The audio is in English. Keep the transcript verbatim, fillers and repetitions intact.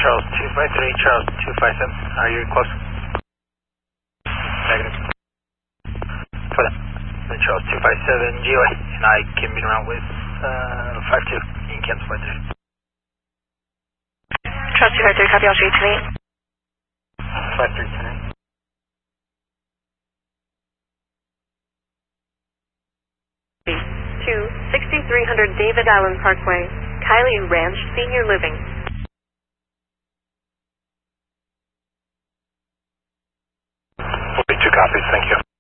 Charles two five three, Charles two five seven. Are you close? Negative. For that. Charles two five seven, G O A, and I can be around with uh, five two in cancel flight three. Charles two five three, copy all street to me. five three ten. To sixty-three hundred David Allen Parkway, Kylie Ranch Senior Living. forty-two copies, thank you.